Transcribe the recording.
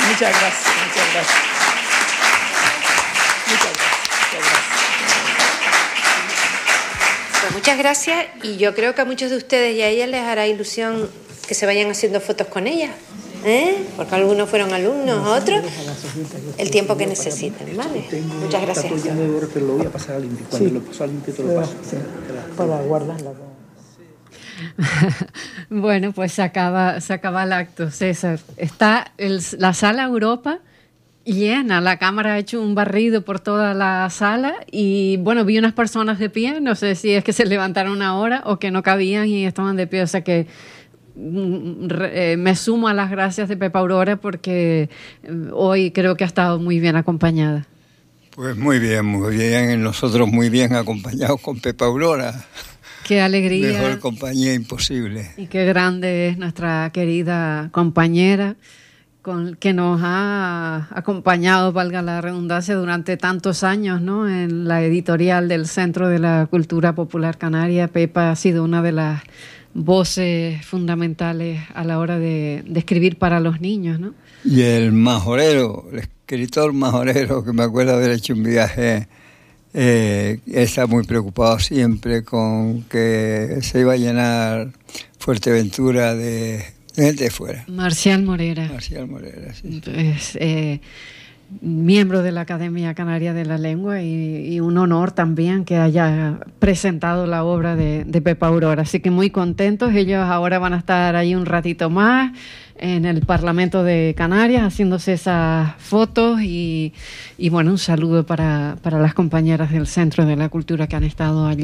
Muchas gracias. Muchas gracias. Pues muchas gracias, y yo creo que a muchos de ustedes y a ellas les hará ilusión que se vayan haciendo fotos con ellas, porque algunos fueron alumnos, otros el tiempo que necesiten, ¿vale? Muchas gracias. Pero lo voy a pasar al Inti. Cuando lo paso al Inti te lo paso. Para guardarla. Bueno, pues se acaba el acto, César. Está la sala Europa llena, la cámara ha hecho un barrido por toda la sala y bueno, vi unas personas de pie, no sé si es que se levantaron ahora o que no cabían y estaban de pie, o sea que me sumo a las gracias de Pepa Aurora porque hoy creo que ha estado muy bien acompañada. Pues muy bien, nosotros muy bien acompañados con Pepa Aurora. Qué alegría. Mejor compañía imposible. Y qué grande es nuestra querida compañera que nos ha acompañado, valga la redundancia, durante tantos años, ¿no? En la editorial del Centro de la Cultura Popular Canaria. Pepa ha sido una de las voces fundamentales a la hora de escribir para los niños, ¿no? Y el majorero, el escritor majorero, que me acuerdo haber hecho un viaje, está muy preocupado siempre con que se iba a llenar Fuerteventura de gente de fuera. Marcial Morera, sí. Es miembro de la Academia Canaria de la Lengua y un honor también que haya presentado la obra de Pepa Aurora. Así que muy contentos. Ellos ahora van a estar ahí un ratito más en el Parlamento de Canarias haciéndose esas fotos y bueno, un saludo para las compañeras del Centro de la Cultura que han estado allí.